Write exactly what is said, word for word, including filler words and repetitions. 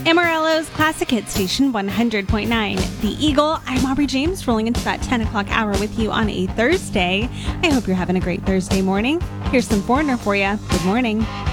Amarillo's Classic Hit Station one hundred point nine. The Eagle. I'm Aubrey James, rolling into that ten o'clock hour with you on a Thursday. I hope you're having a great Thursday morning. Here's some Foreigner for you. Good morning.